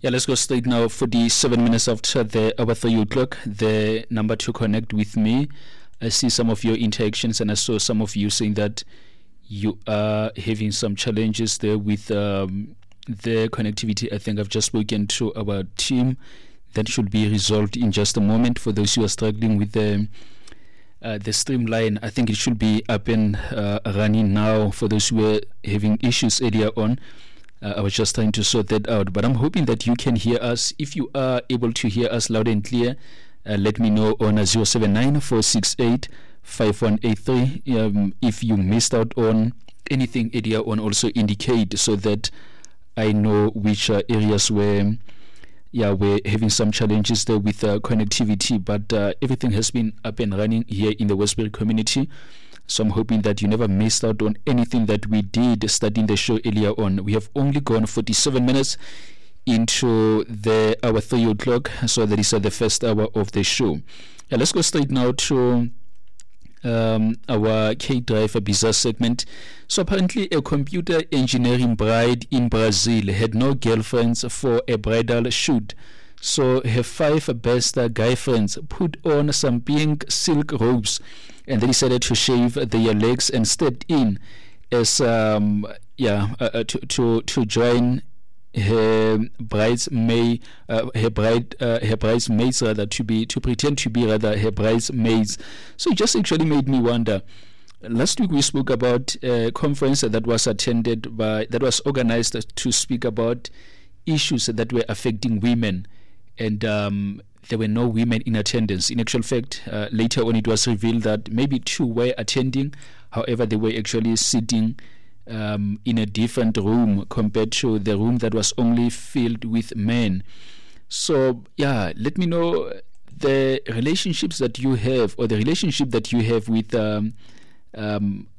Yeah, let's go straight now for the 7 minutes after our 3 o'clock. The number to connect with me. I see some of your interactions, and I saw some of you saying that you are having some challenges there with the connectivity. I think I've just spoken to our team. That should be resolved in just a moment. For those who are struggling with the streamline, I think it should be up and running now. For those who are having issues earlier on, I was just trying to sort that out. But I'm hoping that you can hear us. If you are able to hear us loud and clear, let me know on 079-468-5183. If you missed out on anything earlier on, also indicate so that I know which areas where we're having some challenges there with connectivity, but everything has been up and running here in the Westbury community. So I'm hoping that you never missed out on anything that we did starting the show earlier on. We have only gone 47 minutes into our 3 o'clock, so that is the first hour of the show. Let's go straight now to our K-Drive Bizarre segment. So apparently a computer engineering bride in Brazil had no girlfriends for a bridal shoot. So her 5 best guy friends put on some pink silk robes and they decided to shave their legs and stepped in as to join her bridesmaids rather, to pretend to be rather her bridesmaids. So it just actually made me wonder. Last week we spoke about a conference that was organized to speak about issues that were affecting women, and there were no women in attendance. In actual fact, later on it was revealed that maybe 2 were attending. However, they were actually sitting in a different room compared to the room that was only filled with men. So let me know the relationships that you have, or the relationship that you have with